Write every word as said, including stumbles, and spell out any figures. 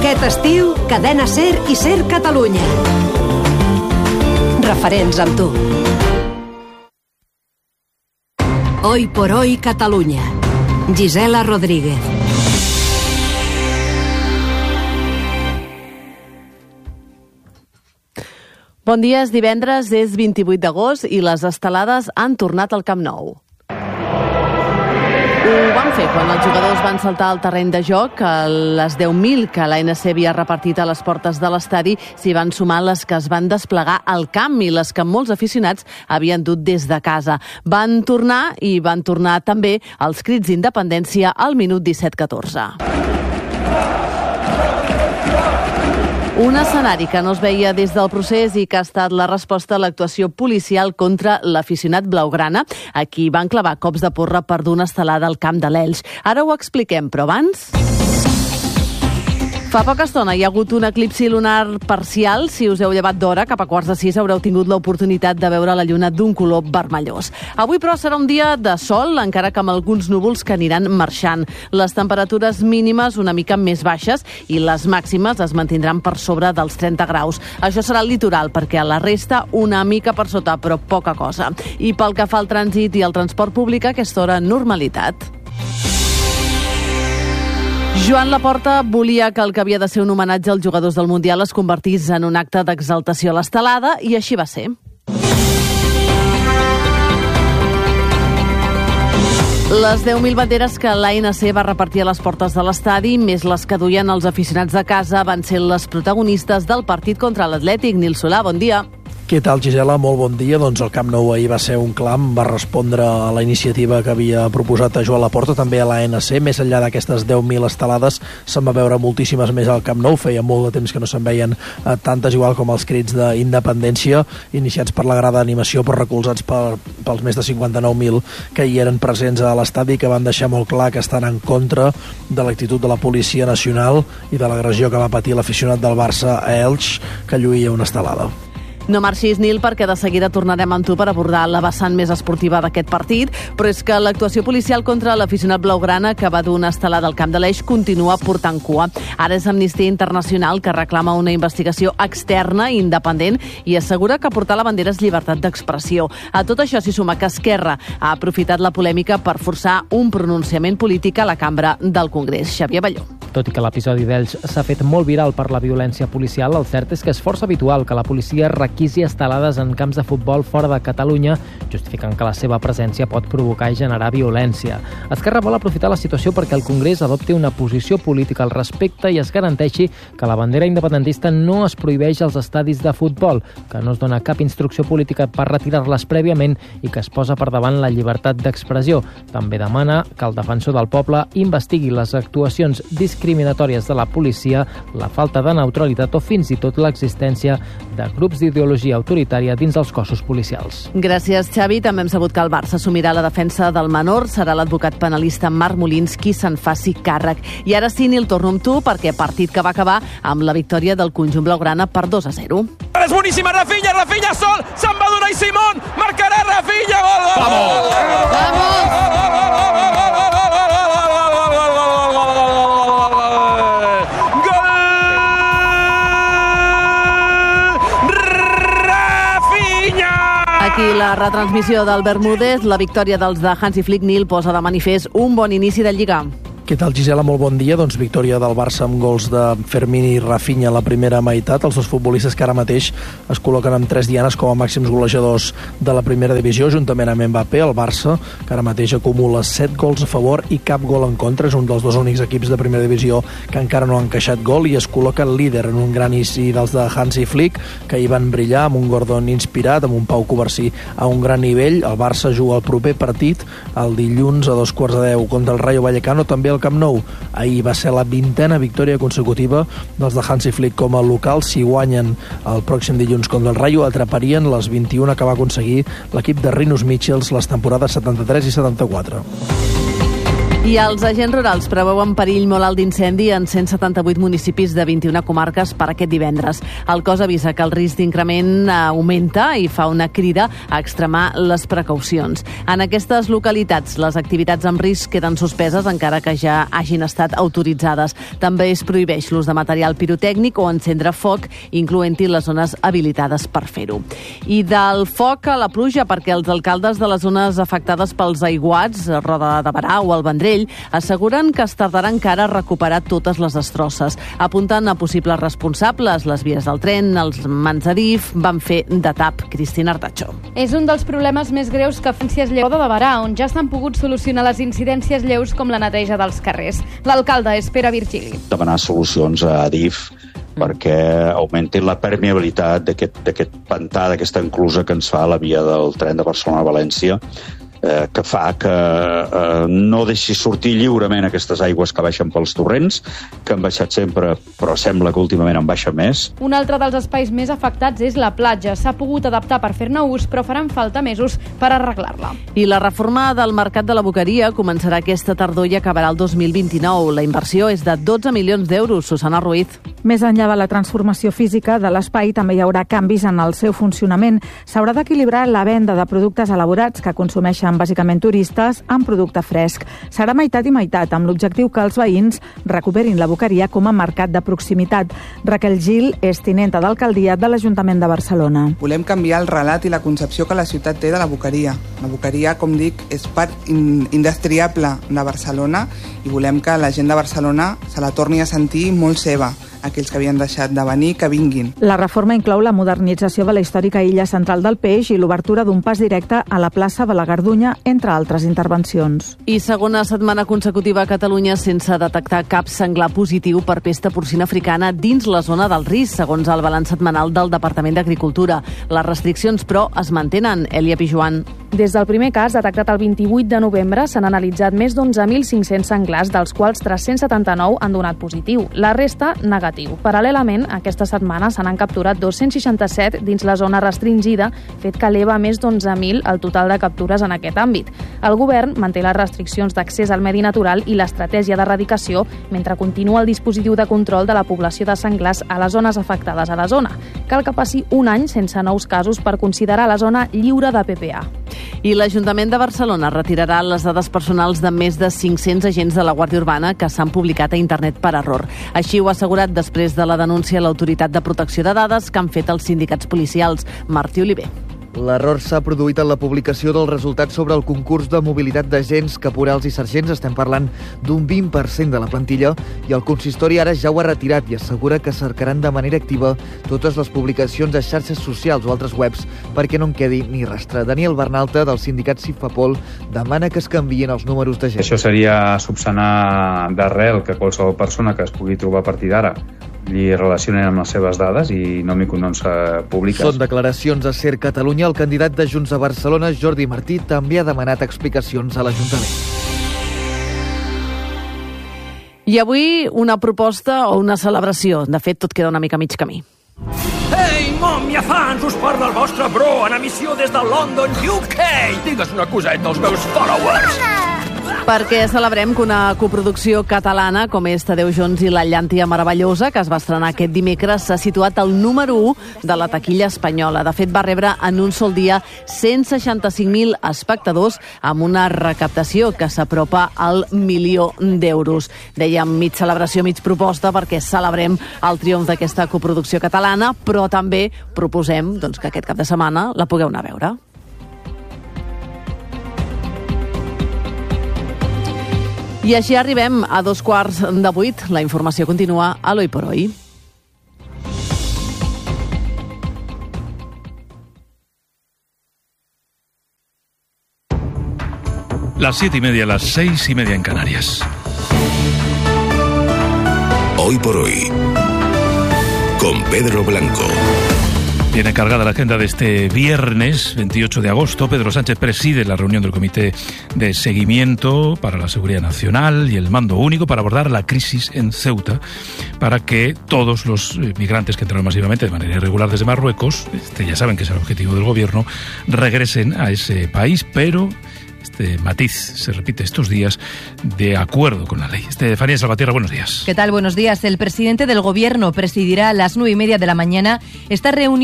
Aquest estiu, Cadena Ser i Ser Catalunya. Referents amb tu. Hoy por hoy Catalunya. Gisela Rodríguez. Bon dia, és divendres, és vint-i-vuit d'agost i les estelades han tornat al Camp Nou. Ho van fer quan els jugadors van saltar al terreny de joc. A les deu mil que l'A N C havia repartit a les portes de l'estadi s'hi van sumar les que es van desplegar al camp i les que molts aficionats havien dut des de casa. Van tornar i van tornar també els crits d'independència al minut disset catorze. Un escenari que no es veia des del procés i que ha estat la resposta a l'actuació policial contra l'aficionat blaugrana, a qui van clavar cops de porra per dur una estelada al camp de l'Elx. Ara ho expliquem, però abans... Fa poca estona hi ha hagut un eclipsi lunar parcial. Si us heu llevat d'hora, cap a quarts de sis, haureu tingut l'oportunitat de veure la lluna d'un color vermellós. Avui, però, serà un dia de sol, encara que amb alguns núvols que aniran marxant. Les temperatures mínimes una mica més baixes i les màximes es mantindran per sobre dels trenta graus. Això serà el litoral, perquè a la resta una mica per sota, però poca cosa. I pel que fa al trànsit i al transport públic, a aquesta hora, normalitat. Joan Laporta volia que el que havia de ser un homenatge als jugadors del Mundial es convertís en un acte d'exaltació a l'estelada, i així va ser. Les deu mil banderes que l'A N C va repartir a les portes de l'estadi, més les que duien els aficionats de casa, van ser les protagonistes del partit contra l'Atlètic. Nil Solà, bon dia. Què tal, Gisela? Molt bon dia. Doncs el Camp Nou ahir va ser un clam, va respondre a la iniciativa que havia proposat a Joan Laporta, també a l'A N C. Més enllà d'aquestes deu mil estelades, se'n va veure moltíssimes més al Camp Nou. Feia molt de temps que no se'n veien eh, tantes, igual com els crits d'independència, iniciats per la grada d'animació, però recolzats per, pels més de cinquanta-nou mil que hi eren presents a l'estadi, que van deixar molt clar que estan en contra de l'actitud de la Policia Nacional i de l'agressió que va patir l'aficionat del Barça a Elx, que lluïa una estelada. No marxis, Nil, perquè de seguida tornarem amb tu per abordar la vessant més esportiva d'aquest partit, però és que l'actuació policial contra l'aficionat blaugrana que va dur una estelada al camp de l'Eix continua portant cua. Ara és Amnistia Internacional que reclama una investigació externa i independent i assegura que portar la bandera és llibertat d'expressió. A tot això s'hi suma que Esquerra ha aprofitat la polèmica per forçar un pronunciament polític a la cambra del Congrés. Xavier Balló. Tot i que l'episodi d'Elx s'ha fet molt viral per la violència policial, el cert és que és força habitual que la policia requisi estelades en camps de futbol fora de Catalunya, justificant que la seva presència pot provocar i generar violència. Esquerra vol aprofitar la situació perquè el Congrés adopti una posició política al respecte i es garanteixi que la bandera independentista no es prohibeix als estadis de futbol, que no es dona cap instrucció política per retirar-les prèviament i que es posa per davant la llibertat d'expressió. També demana que el defensor del poble investigui les actuacions discriminatòries de la policia, la falta de neutralitat o fins i tot l'existència de grups d'ideologia autoritària dins els cossos policials. Gràcies, Xavi. També hem sabut que el Barça assumirà la defensa del menor. Serà l'advocat penalista Marc Molins qui se'n faci càrrec. I ara sí, Nil, torno amb tu, perquè partit que va acabar amb la victòria del conjunt blaugrana per dos a zero. És boníssima, Rafinha, Rafinha sol, se'n va donar i Simón, marcarà Rafinha, gol, gol, gol, gol, Vamos! Aquí la retransmissió del Bermúdez, la victòria dels de Hansi Flick. Nil, posa de manifest un bon inici de Lliga. Què tal, Gisela? Molt bon dia. Doncs victòria del Barça amb gols de Fermín i Rafinha a la primera meitat. Els dos futbolistes que ara mateix es col·loquen amb tres dianes com a màxims golejadors de la primera divisió, juntament amb Mbappé. El Barça, que ara mateix acumula set gols a favor i cap gol en contra. És un dels dos únics equips de primera divisió que encara no han encaixat gol i es col·loca líder en un gran inici dels de Hansi Flick, que hi van brillar amb un Gordon inspirat, amb un Pau Covarsí a un gran nivell. El Barça juga el proper partit el dilluns a dos quarts de deu contra el Rayo Vallecano, també al Camp Nou. Ahir va ser la vintena victòria consecutiva dels de Hansi Flick com a local. Si guanyen el pròxim dilluns contra el Rayo, atraparien les vint-i-una que va aconseguir l'equip de Rinus Michels les temporades setanta-tres i setanta-quatre. I els agents rurals preveuen perill molt alt d'incendi en cent setanta-vuit municipis de vint-i-una comarques per aquest divendres. El cos avisa que el risc d'increment augmenta i fa una crida a extremar les precaucions. En aquestes localitats, les activitats amb risc queden suspeses encara que ja hagin estat autoritzades. També es prohibeix l'ús de material pirotècnic o encendre foc, incloent-hi les zones habilitades per fer-ho. I del foc a la pluja, perquè els alcaldes de les zones afectades pels aiguats, Roda de Berà o el Vendrell, asseguren que es tardarà encara a recuperar totes les destrosses. Apunten a possibles responsables. Les vies del tren, els mans d'Adif, van fer de tap. Cristina Artacho. És un dels problemes més greus que Fàncies Lleu de Berà, on ja s'han pogut solucionar les incidències lleus com la neteja dels carrers. L'alcalde és Pere Virgili. Demanar solucions a Adif perquè augmenti la permeabilitat d'aquest pantà, d'aquesta enclusa que ens fa la via del tren de Barcelona a València, Eh, que fa que eh, no deixi sortir lliurement aquestes aigües que baixen pels torrents, que han baixat sempre, però sembla que últimament en baixa més. Un altre dels espais més afectats és la platja. S'ha pogut adaptar per fer-ne ús, però faran falta mesos per arreglar-la. I la reforma del mercat de la Boqueria començarà aquesta tardor i acabarà el dos mil vint-i-nou. La inversió és de dotze milions d'euros. Susana Ruiz. Més enllà de la transformació física de l'espai, també hi haurà canvis en el seu funcionament. S'haurà d'equilibrar la venda de productes elaborats que consumeixen bàsicament turistes amb producte fresc. Serà meitat i meitat, amb l'objectiu que els veïns recuperin la Boqueria com a mercat de proximitat. Raquel Gil és tinenta d'alcaldia de l'Ajuntament de Barcelona. Volem canviar el relat i la concepció que la ciutat té de la Boqueria. La Boqueria, com dic, és part indestriable de Barcelona i volem que la gent de Barcelona se la torni a sentir molt seva. Aquells que havien deixat de venir, que vinguin. La reforma inclou la modernització de la històrica illa central del Peix i l'obertura d'un pas directe a la plaça de la Gardunya, entre altres intervencions. I segona setmana consecutiva a Catalunya sense detectar cap senglar positiu per pesta porcina africana dins la zona del risc, segons el balanç setmanal del Departament d'Agricultura. Les restriccions, però, es mantenen. Elia Pijuan. Des del primer cas, detectat el vint-i-vuit de novembre, s'han analitzat més d'onze mil cinc-cents senglars, dels quals tres-cents setanta-nou han donat positiu. La resta, negatiu. Paral·lelament, aquesta setmana se n'han capturat dos-cents seixanta-set dins la zona restringida, fet que eleva a més d'onze mil el total de captures en aquest àmbit. El govern manté les restriccions d'accés al medi natural i l'estratègia d'erradicació, mentre continua el dispositiu de control de la població de senglars a les zones afectades a la zona. Cal que passi un any sense nous casos per considerar la zona lliure de P P A. I l'Ajuntament de Barcelona retirarà les dades personals de més de cinc-cents agents de la Guàrdia Urbana que s'han publicat a internet per error. Així ho ha assegurat després de la denúncia a l'Autoritat de Protecció de Dades que han fet els sindicats policials. Martí Oliver. L'error s'ha produït en la publicació dels resultats sobre el concurs de mobilitat d'agents, caporals i sergents. Estem parlant d'un vint per cent de la plantilla i el consistori ara ja ho ha retirat i assegura que cercaran de manera activa totes les publicacions a xarxes socials o altres webs perquè no en quedi ni rastre. Daniel Bernalta, del sindicat Cifapol, demana que es canviïn els números d'agents. Això seria subsanar d'arrel que qualsevol persona que es pugui trobar a partir d'ara li relacionen amb les seves dades i nom i cognoms públiques. Són declaracions a Ser Catalunya. El candidat de Junts a Barcelona, Jordi Martí, també ha demanat explicacions a l'Ajuntament. I avui una proposta o una celebració. De fet, tot queda una mica a mig camí. Ei, mòmia fans, us parla el vostre bro en emissió des de London, U K. Digues una coseta als meus followers. Perquè celebrem que una coproducció catalana com és Tadeu Jones i la Llàntia Meravellosa, que es va estrenar aquest dimecres, s'ha situat al número u de la taquilla espanyola. De fet, va rebre en un sol dia cent seixanta-cinc mil espectadors amb una recaptació que s'apropa al milió d'euros. Dèiem mig celebració, mig proposta, perquè celebrem el triomf d'aquesta coproducció catalana, però també proposem doncs, que aquest cap de setmana la pugueu anar a veure. I així arribem a dos quarts de vuit. La informació continua a l'Hoy por Hoy. Las siete y media, las seis y media en Canarias. Hoy por Hoy, con Pedro Blanco. Tiene cargada la agenda de este viernes veintiocho de agosto. Pedro Sánchez preside la reunión del Comité de Seguimiento para la Seguridad Nacional y el Mando Único para abordar la crisis en Ceuta, para que todos los migrantes que entraron masivamente de manera irregular desde Marruecos, este ya saben que es el objetivo del gobierno, regresen a ese país, pero Este matiz se repite estos días de acuerdo con la ley. Estefanía Salvatierra, buenos días. ¿Qué tal? Buenos días. El presidente del Gobierno presidirá a las nueve y media de la mañana esta reunión